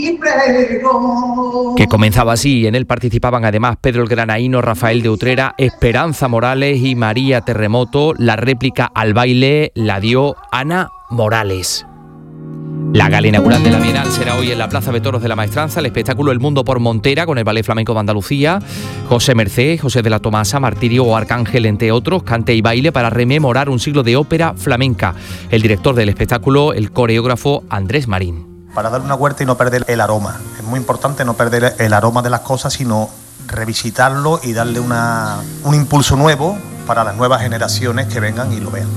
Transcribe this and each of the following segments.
Que comenzaba así. En él participaban además Pedro el Granaíno, Rafael de Utrera, Esperanza Morales y María Terremoto. La réplica al baile la dio Ana Morales. La gala inaugural de la Bienal será hoy en la Plaza de Toros de la Maestranza. El espectáculo El Mundo por Montera, con el Ballet Flamenco de Andalucía, José Mercé, José de la Tomasa, Martirio o Arcángel, entre otros, cante y baile para rememorar un siglo de ópera flamenca. El director del espectáculo, el coreógrafo Andrés Marín. Para dar una vuelta y no perder el aroma. Es muy importante no perder el aroma de las cosas, sino revisitarlo y darle un impulso nuevo para las nuevas generaciones que vengan y lo vean.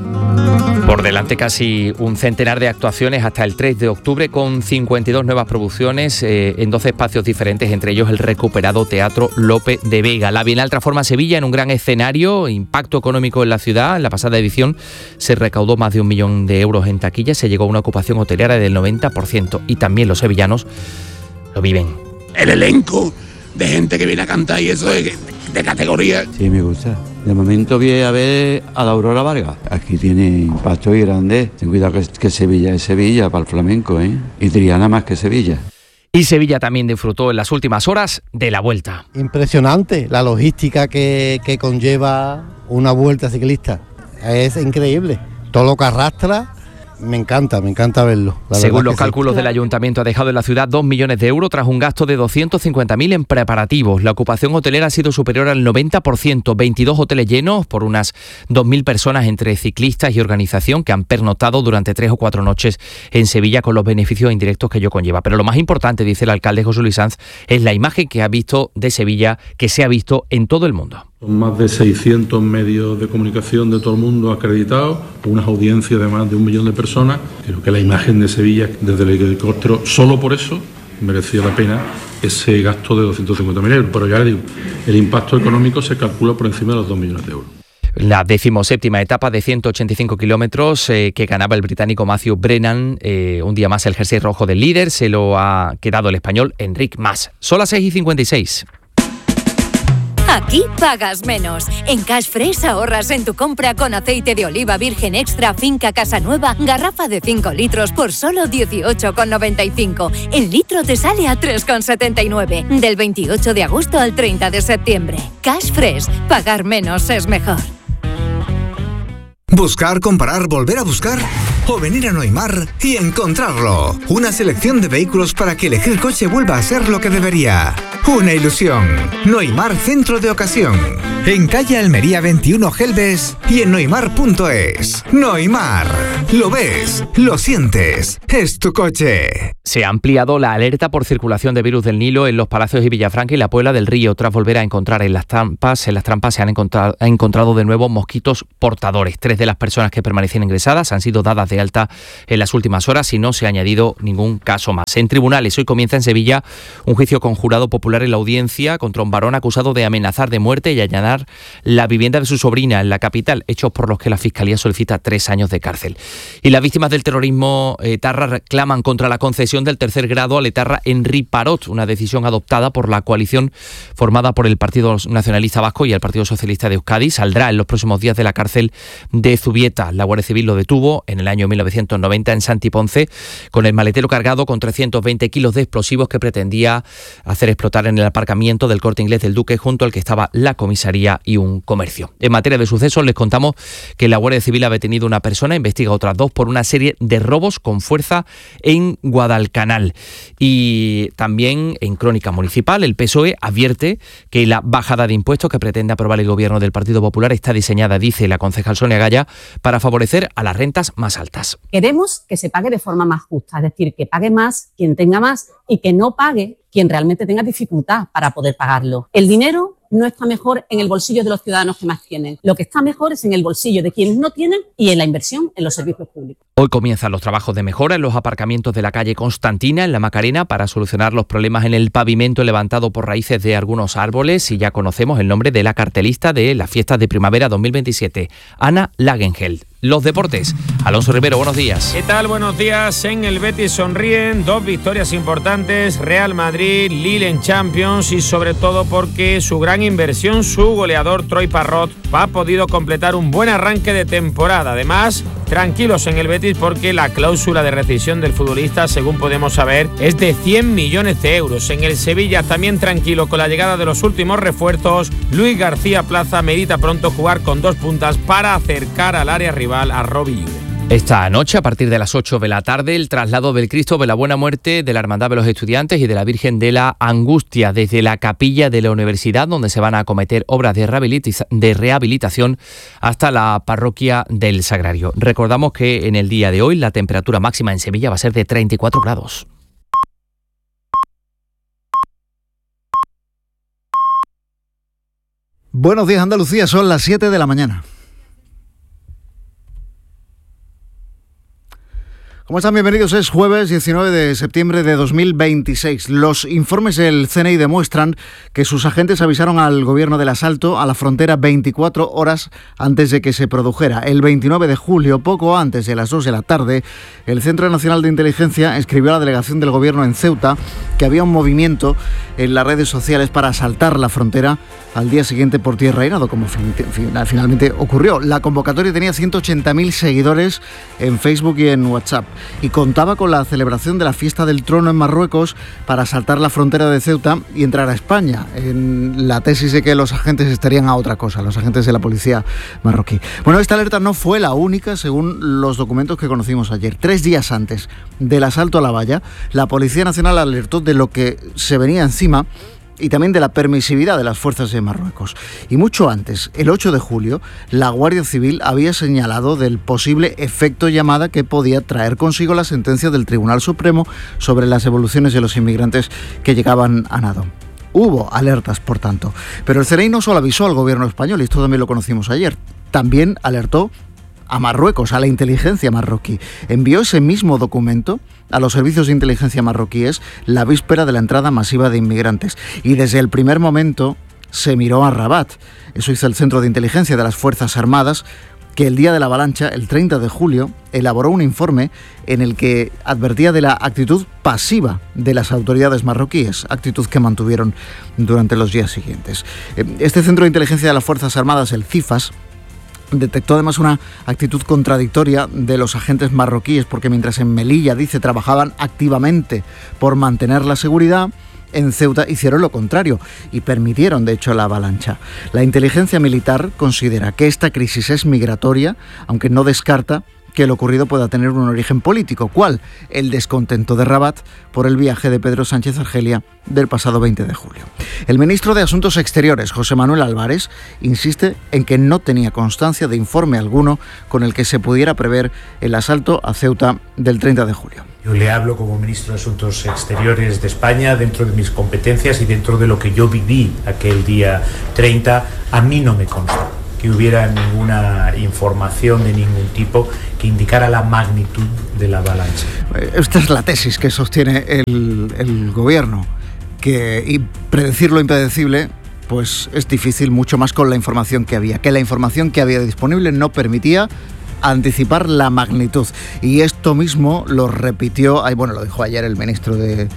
Por delante casi un centenar de actuaciones hasta el 3 de octubre con 52 nuevas producciones en 12 espacios diferentes, entre ellos el recuperado Teatro Lope de Vega. La Bienal transforma Sevilla en un gran escenario, impacto económico en la ciudad. En la pasada edición se recaudó más de 1 millón de euros en taquilla, se llegó a una ocupación hotelera del 90% y también los sevillanos lo viven. El elenco de gente que viene a cantar y eso es de categoría. Sí, me gusta. De momento voy a ver a la Aurora Vargas. Aquí tiene impacto y grande. Ten cuidado que Sevilla es Sevilla para el flamenco, ¿eh? Y Triana más que Sevilla. Y Sevilla también disfrutó en las últimas horas de la Vuelta. Impresionante la logística que conlleva una vuelta ciclista. Es increíble. Todo lo que arrastra. Me encanta verlo. Según los cálculos del ayuntamiento, ha dejado en la ciudad 2 millones de euros tras un gasto de 250.000 en preparativos. La ocupación hotelera ha sido superior al 90%, 22 hoteles llenos por unas 2.000 personas entre ciclistas y organización que han pernoctado durante 3 o 4 noches en Sevilla con los beneficios indirectos que ello conlleva. Pero lo más importante, dice el alcalde José Luis Sanz, es la imagen que ha visto de Sevilla, que se ha visto en todo el mundo. Son más de 600 medios de comunicación de todo el mundo acreditados, unas audiencias de más de 1 millón de personas. Creo que la imagen de Sevilla desde el helicóptero, solo por eso, merecía la pena ese gasto de 250.000 euros. Pero ya le digo, el impacto económico se calcula por encima de los 2 millones de euros. La 17ª etapa de 185 kilómetros que ganaba el británico Matthew Brennan. Un día más el jersey rojo del líder se lo ha quedado el español Enric Mas. Son las 6:56. Aquí pagas menos. En Cash Fresh ahorras en tu compra con aceite de oliva virgen extra Finca Casanueva, garrafa de 5 litros por solo 18,95. El litro te sale a 3,79. Del 28 de agosto al 30 de septiembre. Cash Fresh, pagar menos es mejor. Buscar, comparar, volver a buscar o venir a Noimar y encontrarlo. Una selección de vehículos para que elegir coche vuelva a ser lo que debería. Una ilusión. Noimar Centro de Ocasión. En calle Almería 21 Gelbes y en noimar.es. Noimar. Lo ves, lo sientes. Es tu coche. Se ha ampliado la alerta por circulación de virus del Nilo en Los Palacios y Villafranca y la Puebla del Río, tras volver a encontrar en las trampas se han encontrado de nuevo mosquitos portadores. 3 de las personas que permanecían ingresadas han sido dadas de alta en las últimas horas y no se ha añadido ningún caso más. En tribunales, hoy comienza en Sevilla un juicio con jurado popular en la audiencia contra un varón acusado de amenazar de muerte y allanar la vivienda de su sobrina en la capital, hechos por los que la Fiscalía solicita 3 años de cárcel. Y las víctimas del terrorismo etarra reclaman contra la concesión del tercer grado al etarra Henri Parot, una decisión adoptada por la coalición formada por el Partido Nacionalista Vasco y el Partido Socialista de Euskadi. Saldrá en los próximos días de la cárcel de Zubieta. La Guardia Civil lo detuvo en el año 1990 en Santiponce con el maletero cargado con 320 kilos de explosivos que pretendía hacer explotar en el aparcamiento del Corte Inglés del Duque, junto al que estaba la comisaría y un comercio. En materia de sucesos, les contamos que la Guardia Civil ha detenido una persona, investiga otras 2 por una serie de robos con fuerza en Guadalcanal. Y también en Crónica Municipal, el PSOE advierte que la bajada de impuestos que pretende aprobar el gobierno del Partido Popular está diseñada, dice la concejal Sonia Gaya, para favorecer a las rentas más altas. Queremos que se pague de forma más justa, es decir, que pague más quien tenga más y que no pague quien realmente tenga dificultad para poder pagarlo. El dinero no está mejor en el bolsillo de los ciudadanos que más tienen. Lo que está mejor es en el bolsillo de quienes no tienen y en la inversión en los servicios públicos. Hoy comienzan los trabajos de mejora en los aparcamientos de la calle Constantina, en la Macarena, para solucionar los problemas en el pavimento levantado por raíces de algunos árboles. Y ya conocemos el nombre de la cartelista de las fiestas de primavera 2027, Ana Lagenheld. Los deportes. Alonso Rivero, buenos días. ¿Qué tal? Buenos días. En el Betis sonríen 2 victorias importantes, Real Madrid, Lille en Champions y sobre todo porque su gran inversión, su goleador Troy Parrott, ha podido completar un buen arranque de temporada. Además, Tranquilos en el Betis porque la cláusula de rescisión del futbolista, según podemos saber, es de 100 millones de euros. En el Sevilla también tranquilo con la llegada de los últimos refuerzos. Luis García Plaza medita pronto jugar con 2 puntas para acercar al área rival a Robbie. Esta noche, a partir de las 8 de la tarde, el traslado del Cristo de la Buena Muerte, de la Hermandad de los Estudiantes y de la Virgen de la Angustia desde la capilla de la Universidad, donde se van a acometer obras de rehabilitación, hasta la parroquia del Sagrario. Recordamos que en el día de hoy la temperatura máxima en Sevilla va a ser de 34 grados. Buenos días, Andalucía, son las 7 de la mañana. ¿Cómo están? Bienvenidos. Es jueves 19 de septiembre de 2026. Los informes del CNI demuestran que sus agentes avisaron al gobierno del asalto a la frontera 24 horas antes de que se produjera. El 29 de julio, poco antes de las 2 de la tarde, el Centro Nacional de Inteligencia escribió a la delegación del gobierno en Ceuta que había un movimiento en las redes sociales para asaltar la frontera al día siguiente por tierra y nado, como finalmente ocurrió. La convocatoria tenía 180.000 seguidores en Facebook y en WhatsApp y contaba con la celebración de la fiesta del trono en Marruecos para saltar la frontera de Ceuta y entrar a España, en la tesis de que los agentes estarían a otra cosa, los agentes de la policía marroquí. Bueno, esta alerta no fue la única, según los documentos que conocimos ayer. 3 días antes del asalto a la valla, la Policía Nacional alertó de lo que se venía encima y también de la permisividad de las fuerzas de Marruecos. Y mucho antes, el 8 de julio, la Guardia Civil había señalado del posible efecto llamada que podía traer consigo la sentencia del Tribunal Supremo sobre las evoluciones de los inmigrantes que llegaban a nado. Hubo alertas, por tanto, pero el CNI no solo avisó al gobierno español, y esto también lo conocimos ayer, también alertó a Marruecos, a la inteligencia marroquí. Envió ese mismo documento a los servicios de inteligencia marroquíes la víspera de la entrada masiva de inmigrantes. Y desde el primer momento se miró a Rabat. Eso hizo el Centro de Inteligencia de las Fuerzas Armadas, que el día de la avalancha, el 30 de julio, elaboró un informe en el que advertía de la actitud pasiva de las autoridades marroquíes, actitud que mantuvieron durante los días siguientes. Este Centro de Inteligencia de las Fuerzas Armadas, el CIFAS, detectó además una actitud contradictoria de los agentes marroquíes, porque mientras en Melilla, dice, trabajaban activamente por mantener la seguridad, en Ceuta hicieron lo contrario y permitieron, de hecho, la avalancha. La inteligencia militar considera que esta crisis es migratoria, aunque no descarta que lo ocurrido pueda tener un origen político. ¿Cuál? El descontento de Rabat por el viaje de Pedro Sánchez a Argelia del pasado 20 de julio. El ministro de Asuntos Exteriores, José Manuel Álvarez, insiste en que no tenía constancia de informe alguno con el que se pudiera prever el asalto a Ceuta del 30 de julio. Yo le hablo como ministro de Asuntos Exteriores de España, dentro de mis competencias y dentro de lo que yo viví aquel día 30. A mí no me consta que hubiera ninguna información de ningún tipo que indicara la magnitud de la avalancha. Esta es la tesis que sostiene el gobierno, y predecir lo impredecible pues es difícil, mucho más con la información que había, la información que había disponible no permitía anticipar la magnitud. Y esto mismo lo repitió, lo dijo ayer el ministro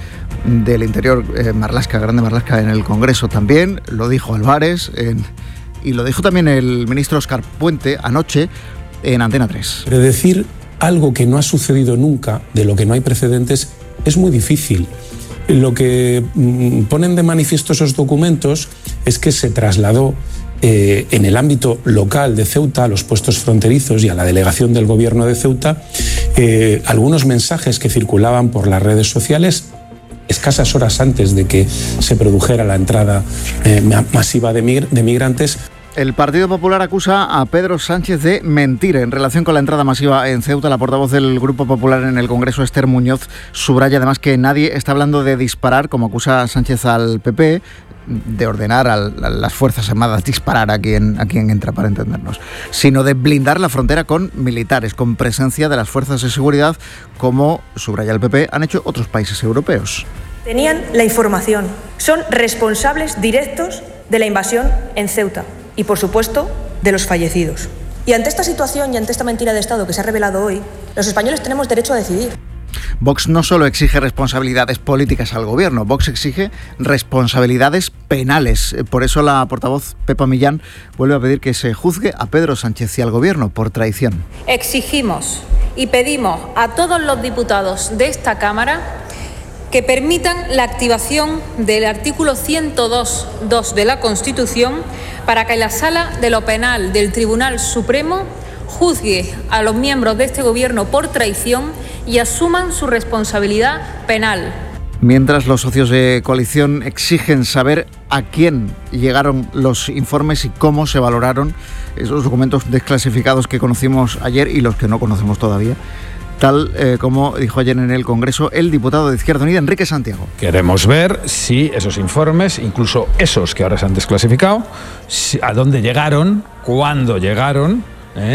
del Interior, Grande Marlaska, en el Congreso también, lo dijo Álvarez, y lo dijo también el ministro Óscar Puente anoche en Antena 3. Predecir algo que no ha sucedido nunca, de lo que no hay precedentes, es muy difícil. Lo que ponen de manifiesto esos documentos es que se trasladó en el ámbito local de Ceuta, a los puestos fronterizos y a la delegación del gobierno de Ceuta, algunos mensajes que circulaban por las redes sociales escasas horas antes de que se produjera la entrada masiva de migrantes. El Partido Popular acusa a Pedro Sánchez de mentir en relación con la entrada masiva en Ceuta. La portavoz del Grupo Popular en el Congreso, Esther Muñoz, subraya además que nadie está hablando de disparar, como acusa Sánchez al PP, de ordenar a las Fuerzas Armadas disparar a quien entra, para entendernos, sino de blindar la frontera con militares, con presencia de las fuerzas de seguridad, como, subraya el PP, han hecho otros países europeos. Tenían la información, son responsables directos de la invasión en Ceuta y, por supuesto, de los fallecidos. Y ante esta situación y ante esta mentira de Estado que se ha revelado hoy, los españoles tenemos derecho a decidir. Vox no solo exige responsabilidades políticas al gobierno, Vox exige responsabilidades penales. Por eso la portavoz Pepa Millán vuelve a pedir que se juzgue a Pedro Sánchez y al gobierno por traición. Exigimos y pedimos a todos los diputados de esta Cámara que permitan la activación del artículo 102.2 de la Constitución para que la Sala de lo Penal del Tribunal Supremo juzgue a los miembros de este gobierno por traición y asuman su responsabilidad penal. Mientras los socios de coalición exigen saber a quién llegaron los informes y cómo se valoraron esos documentos desclasificados que conocimos ayer y los que no conocemos todavía, tal como dijo ayer en el Congreso el diputado de Izquierda Unida, Enrique Santiago. Queremos ver si esos informes, incluso esos que ahora se han desclasificado, a dónde llegaron, cuándo llegaron,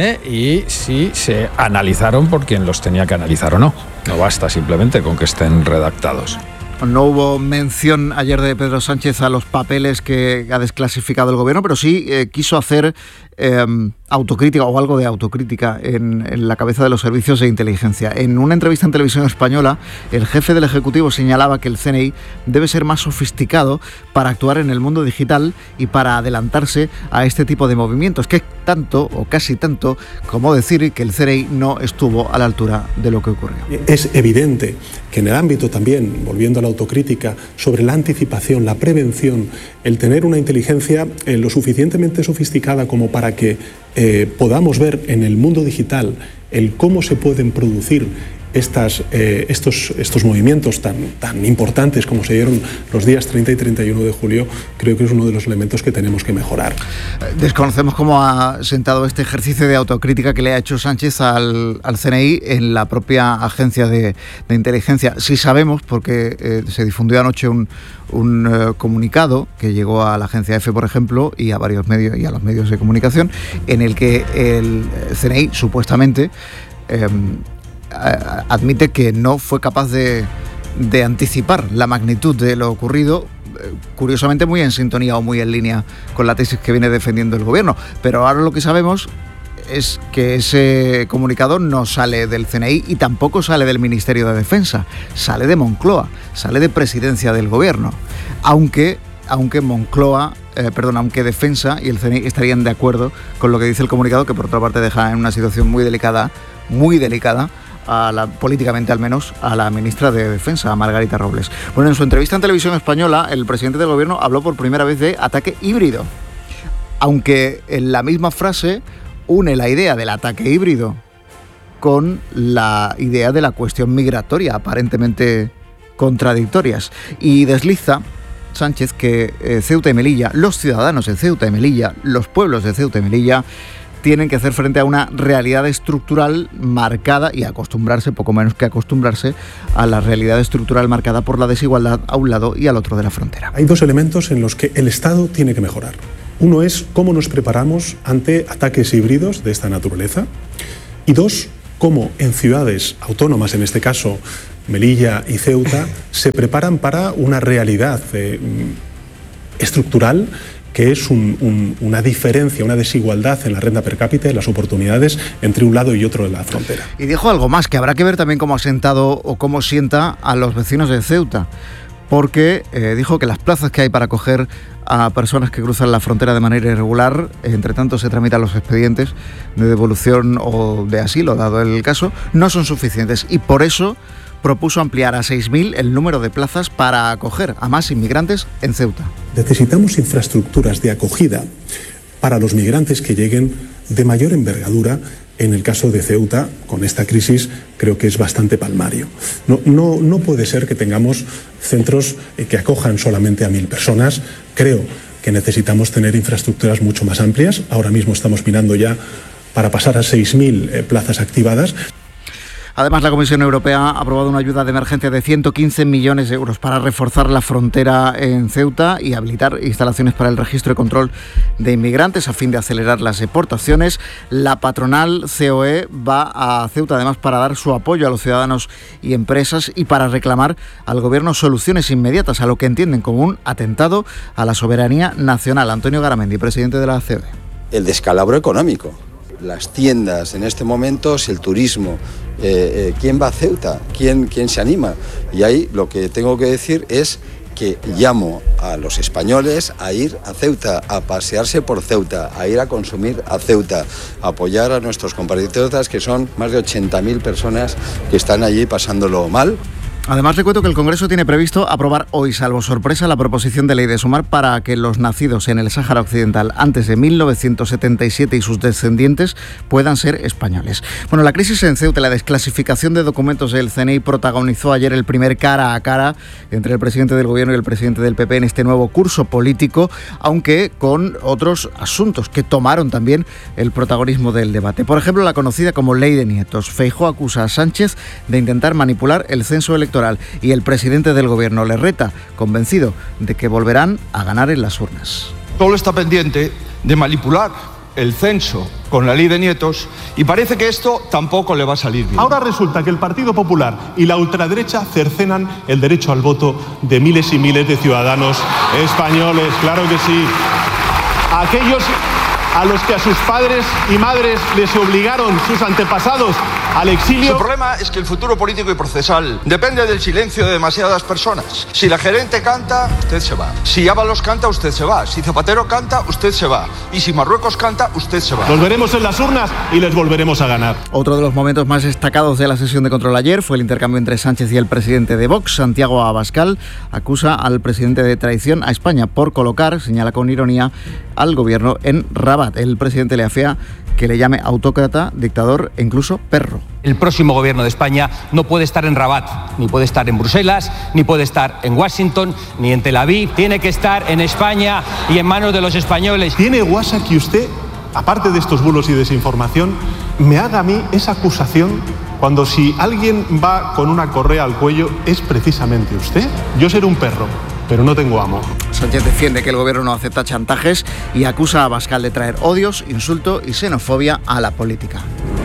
y si se analizaron por quien los tenía que analizar o no. No basta simplemente con que estén redactados. No hubo mención ayer de Pedro Sánchez a los papeles que ha desclasificado el gobierno, pero sí quiso hacer autocrítica o algo de autocrítica en la cabeza de los servicios de inteligencia. En una entrevista en Televisión Española, el jefe del Ejecutivo señalaba que el CNI debe ser más sofisticado para actuar en el mundo digital y para adelantarse a este tipo de movimientos, que es tanto o casi tanto como decir que el CNI no estuvo a la altura de lo que ocurrió. Es evidente que en el ámbito también, volviendo a la autocrítica, sobre la anticipación, la prevención, el tener una inteligencia lo suficientemente sofisticada como para que podamos ver en el mundo digital el cómo se pueden producir estos movimientos tan importantes como se dieron los días 30 y 31 de julio, creo que es uno de los elementos que tenemos que mejorar. Desconocemos cómo ha sentado este ejercicio de autocrítica que le ha hecho Sánchez al CNI en la propia agencia de inteligencia. Sí sabemos, porque se difundió anoche un comunicado que llegó a la agencia EFE, por ejemplo, y a varios medios y a los medios de comunicación, en el que el CNI supuestamente admite que no fue capaz de anticipar la magnitud de lo ocurrido, curiosamente muy en sintonía o muy en línea con la tesis que viene defendiendo el gobierno. Pero ahora lo que sabemos es que ese comunicado no sale del CNI y tampoco sale del Ministerio de Defensa, sale de Moncloa, sale de Presidencia del Gobierno, aunque Defensa y el CNI estarían de acuerdo con lo que dice el comunicado, que por otra parte deja en una situación muy delicada, políticamente al menos, a la ministra de Defensa, a Margarita Robles. Bueno, en su entrevista en Televisión Española, el presidente del gobierno habló por primera vez de ataque híbrido, aunque en la misma frase une la idea del ataque híbrido con la idea de la cuestión migratoria, aparentemente contradictorias, y desliza Sánchez que Ceuta y Melilla, los ciudadanos de Ceuta y Melilla, los pueblos de Ceuta y Melilla, tienen que hacer frente a una realidad estructural marcada y acostumbrarse, poco menos que acostumbrarse, a la realidad estructural marcada por la desigualdad a un lado y al otro de la frontera. Hay dos elementos en los que el Estado tiene que mejorar. Uno es cómo nos preparamos ante ataques híbridos de esta naturaleza, y dos, cómo en ciudades autónomas, en este caso Melilla y Ceuta, se preparan para una realidad estructural que es una diferencia, una desigualdad en la renta per cápita y las oportunidades entre un lado y otro de la frontera. Y dijo algo más, que habrá que ver también cómo ha sentado o cómo sienta a los vecinos de Ceuta, porque dijo que las plazas que hay para acoger a personas que cruzan la frontera de manera irregular, entre tanto se tramitan los expedientes de devolución o de asilo, dado el caso, no son suficientes, y por eso propuso ampliar a 6.000 el número de plazas para acoger a más inmigrantes en Ceuta. Necesitamos infraestructuras de acogida para los migrantes que lleguen de mayor envergadura. En el caso de Ceuta, con esta crisis, creo que es bastante palmario. No puede ser que tengamos centros que acojan solamente a 1.000 personas. Creo que necesitamos tener infraestructuras mucho más amplias. Ahora mismo estamos mirando ya para pasar a 6.000 plazas activadas. Además, la Comisión Europea ha aprobado una ayuda de emergencia de 115 millones de euros para reforzar la frontera en Ceuta y habilitar instalaciones para el registro y control de inmigrantes a fin de acelerar las deportaciones. La patronal COE va a Ceuta además para dar su apoyo a los ciudadanos y empresas y para reclamar al gobierno soluciones inmediatas a lo que entienden como un atentado a la soberanía nacional. Antonio Garamendi, presidente de la COE. El descalabro económico. las tiendas en este momento, si el turismo, ¿quién va a Ceuta? ¿Quién se anima? Y ahí lo que tengo que decir es que llamo a los españoles a ir a Ceuta, a pasearse por Ceuta, a ir a consumir a Ceuta, a apoyar a nuestros compatriotas, que son más de 80.000 personas que están allí pasándolo mal. Además, le cuento que el Congreso tiene previsto aprobar hoy, salvo sorpresa, la proposición de ley de Sumar para que los nacidos en el Sáhara Occidental antes de 1977 y sus descendientes puedan ser españoles. Bueno, la crisis en Ceuta y la desclasificación de documentos del CNI protagonizó ayer el primer cara a cara entre el presidente del Gobierno y el presidente del PP en este nuevo curso político, aunque con otros asuntos que tomaron también el protagonismo del debate. Por ejemplo, la conocida como Ley de Nietos. Feijóo acusa a Sánchez de intentar manipular el censo electoral y el presidente del Gobierno le reta, convencido de que volverán a ganar en las urnas. Solo está pendiente de manipular el censo con la Ley de Nietos y parece que esto tampoco le va a salir bien. Ahora resulta que el Partido Popular y la ultraderecha cercenan el derecho al voto de miles y miles de ciudadanos españoles, claro que sí. Aquellos a los que a sus padres y madres les obligaron sus antepasados al exilio. Su problema es que el futuro político y procesal depende del silencio de demasiadas personas. Si la gerente canta, usted se va. Si Ábalos canta, usted se va. Si Zapatero canta, usted se va. Y si Marruecos canta, usted se va. Los veremos en las urnas y les volveremos a ganar. Otro de los momentos más destacados de la sesión de control ayer fue el intercambio entre Sánchez y el presidente de Vox, Santiago Abascal. Acusa al presidente de traición a España por colocar, señala con ironía, al gobierno en Rabat. El presidente le afea que le llame autócrata, dictador e incluso perro. El próximo gobierno de España no puede estar en Rabat, ni puede estar en Bruselas, ni puede estar en Washington, ni en Tel Aviv. Tiene que estar en España y en manos de los españoles. ¿Tiene guasa que usted, aparte de estos bulos y desinformación, me haga a mí esa acusación cuando si alguien va con una correa al cuello es precisamente usted? Yo seré un perro, pero no tengo amo. Sánchez defiende que el gobierno no acepta chantajes y acusa a Abascal de traer odios, insulto y xenofobia a la política.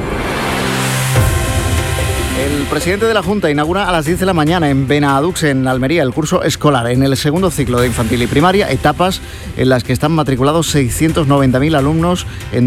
El presidente de la Junta inaugura a las 10 de la mañana en Benadux, en Almería, el curso escolar en el segundo ciclo de infantil y primaria, etapas en las que están matriculados 690.000 alumnos en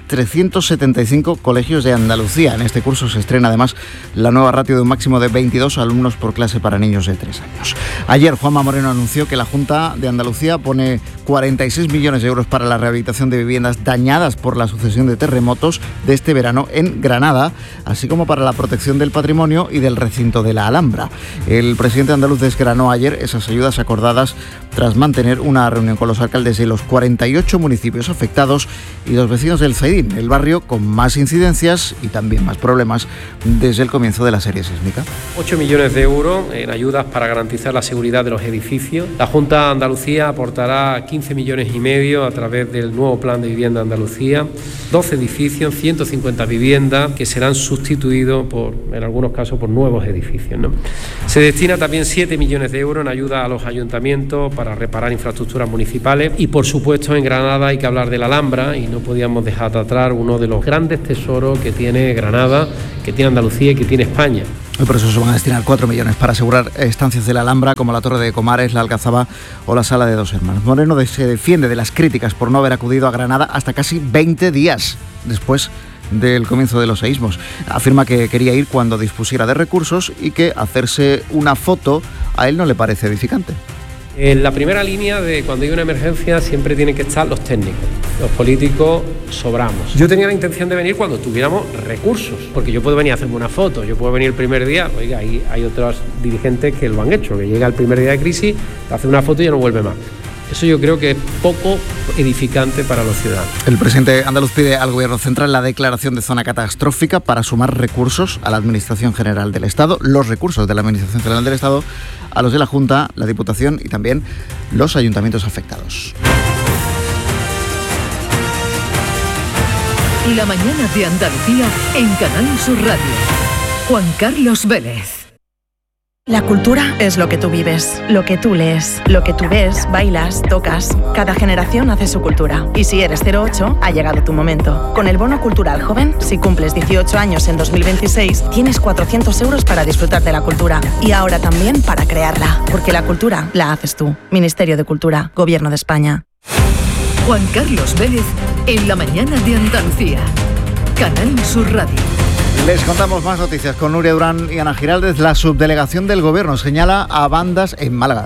2.375 colegios de Andalucía. En este curso se estrena además la nueva ratio de un máximo de 22 alumnos por clase para niños de 3 años. Ayer Juanma Moreno anunció que la Junta de Andalucía pone 46 millones de euros para la rehabilitación de viviendas dañadas por la sucesión de terremotos de este verano en Granada, así como para la protección del patrimonio y del recinto de la Alhambra. El presidente andaluz desgranó ayer esas ayudas acordadas tras mantener una reunión con los alcaldes de los 48 municipios afectados y los vecinos del Zaidín, el barrio con más incidencias y también más problemas desde el comienzo de la serie sísmica. 8 millones de euros en ayudas para garantizar la seguridad de los edificios. La Junta de Andalucía aportará 15 millones y medio a través del nuevo Plan de Vivienda Andalucía, 12 edificios, 150 viviendas que serán sustituidos en algunos casos por nuevos edificios, ¿no? Se destina también 7 millones de euros en ayuda a los ayuntamientos para reparar infraestructuras municipales y, por supuesto, en Granada hay que hablar de la Alhambra y no podíamos dejar de atrás uno de los grandes tesoros que tiene Granada, que tiene Andalucía y que tiene España. Y por eso se van a destinar 4 millones para asegurar estancias de la Alhambra como la Torre de Comares, la Alcazaba o la Sala de Dos Hermanos. Moreno se defiende de las críticas por no haber acudido a Granada hasta casi 20 días después del comienzo de los seísmos. Afirma que quería ir cuando dispusiera de recursos y que hacerse una foto a él no le parece edificante. En la primera línea de cuando hay una emergencia siempre tienen que estar los técnicos. Los políticos sobramos. Yo tenía la intención de venir cuando tuviéramos recursos, porque yo puedo venir a hacerme una foto, yo puedo venir el primer día. Oiga, hay otros dirigentes que lo han hecho, que llega el primer día de crisis, te hace una foto y ya no vuelve más. Eso yo creo que es poco edificante para los ciudadanos. El presidente andaluz pide al Gobierno central la declaración de zona catastrófica para sumar recursos a la Administración General del Estado, los recursos de la Administración General del Estado, a los de la Junta, la Diputación y también los ayuntamientos afectados. La mañana de Andalucía en Canal Sur Radio. Juan Carlos Vélez. La cultura es lo que tú vives, lo que tú lees, lo que tú ves, bailas, tocas. Cada generación hace su cultura. Y si eres 08, ha llegado tu momento. Con el Bono Cultural Joven, si cumples 18 años en 2026, tienes 400 euros para disfrutar de la cultura. Y ahora también para crearla. Porque la cultura la haces tú. Ministerio de Cultura, Gobierno de España. Juan Carlos Vélez, en la mañana de Andalucía. Canal Sur Radio. Les contamos más noticias con Nuria Durán y Ana Giraldez. La subdelegación del Gobierno señala a bandas en Málaga,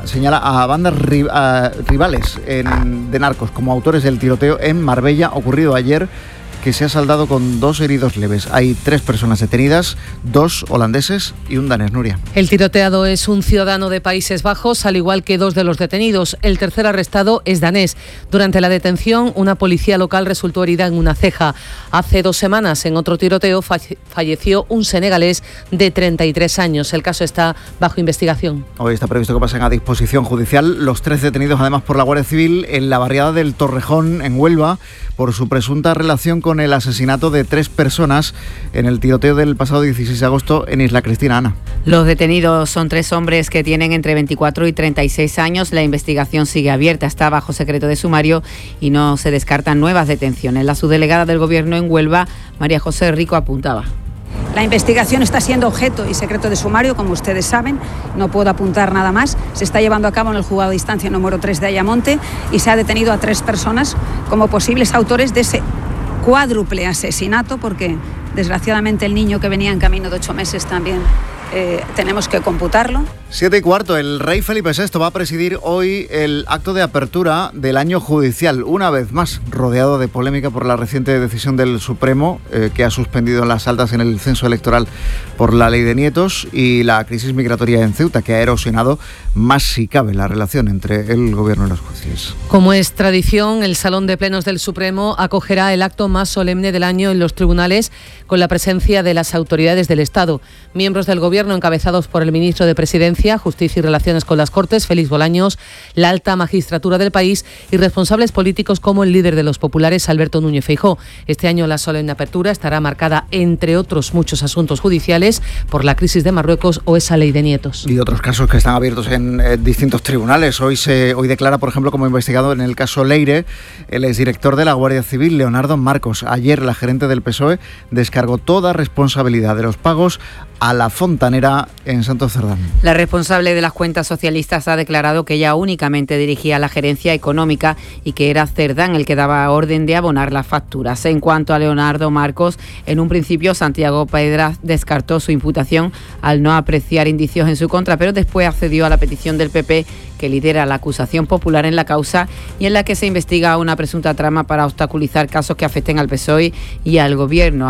rivales de narcos como autores del tiroteo en Marbella ocurrido ayer, que se ha saldado con 2 heridos leves. Hay 3 personas detenidas, 2 holandeses y un danés. Nuria. El tiroteado es un ciudadano de Países Bajos, al igual que 2 de los detenidos. El tercer arrestado es danés. Durante la detención, una policía local resultó herida en una ceja. Hace 2 semanas, en otro tiroteo, falleció un senegalés de 33 años. El caso está bajo investigación. Hoy está previsto que pasen a disposición judicial los 3 detenidos, además por la Guardia Civil, en la barriada del Torrejón, en Huelva, por su presunta relación con el asesinato de 3 personas en el tiroteo del pasado 16 de agosto en Isla Cristina. Ana. Los detenidos son 3 hombres que tienen entre 24 y 36 años. La investigación sigue abierta, está bajo secreto de sumario y no se descartan nuevas detenciones. La subdelegada del Gobierno en Huelva, María José Rico, apuntaba. La investigación está siendo objeto y secreto de sumario, como ustedes saben, no puedo apuntar nada más. Se está llevando a cabo en el juzgado de instancia número 3 de Ayamonte y se ha detenido a 3 personas como posibles autores de ese cuádruple asesinato, porque desgraciadamente el niño que venía en camino de 8 meses también tenemos que computarlo. 7:15, el rey Felipe VI va a presidir hoy el acto de apertura del año judicial, una vez más rodeado de polémica por la reciente decisión del Supremo, que ha suspendido las altas en el censo electoral por la ley de nietos, y la crisis migratoria en Ceuta, que ha erosionado más si cabe la relación entre el gobierno y los jueces. Como es tradición, el Salón de Plenos del Supremo acogerá el acto más solemne del año en los tribunales, con la presencia de las autoridades del Estado. Miembros del Gobierno encabezados por el ministro de Presidencia, Justicia y Relaciones con las Cortes, Félix Bolaños, la alta magistratura del país y responsables políticos como el líder de los populares, Alberto Núñez Feijóo. Este año la solemne apertura estará marcada, entre otros muchos asuntos judiciales, por la crisis de Marruecos o esa ley de nietos. Y otros casos que están abiertos en distintos tribunales. Hoy declara, por ejemplo, como investigado en el caso Leire, el exdirector de la Guardia Civil, Leonardo Marcos. Ayer la gerente del PSOE descargó toda responsabilidad de los pagos a la fontanera en Santo Cerdán. La responsable de las cuentas socialistas ha declarado que ella únicamente dirigía la gerencia económica y que era Cerdán el que daba orden de abonar las facturas. En cuanto a Leonardo Marcos, en un principio Santiago Pedraz descartó su imputación al no apreciar indicios en su contra, pero después accedió a la petición del PP, que lidera la acusación popular en la causa y en la que se investiga una presunta trama para obstaculizar casos que afecten al PSOE y al Gobierno.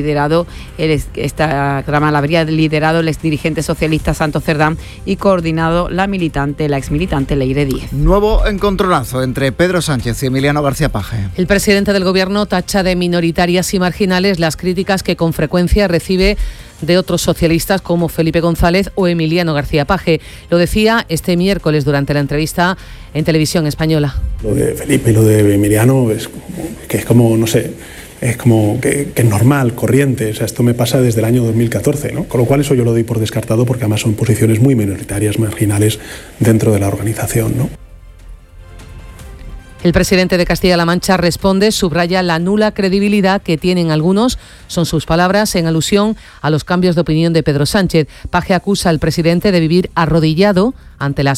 Esta trama la habría liderado el exdirigente socialista Santo Cerdán y coordinado la exmilitante Leire Díez. Nuevo encontronazo entre Pedro Sánchez y Emiliano García Paje. El presidente del Gobierno tacha de minoritarias y marginales las críticas que con frecuencia recibe de otros socialistas como Felipe González o Emiliano García Paje. Lo decía este miércoles durante la entrevista en Televisión Española. Lo de Felipe y lo de Emiliano es como que es normal, corriente. O sea, esto me pasa desde el año 2014, ¿no? Con lo cual eso yo lo doy por descartado, porque además son posiciones muy minoritarias, marginales dentro de la organización, ¿no? El presidente de Castilla-La Mancha responde, subraya la nula credibilidad que tienen algunos, son sus palabras, en alusión a los cambios de opinión de Pedro Sánchez. Paje acusa al presidente de vivir arrodillado ante las